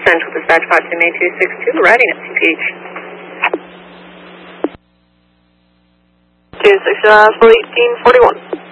Central Dispatch 528-262, riding at CPH. 269, 1841.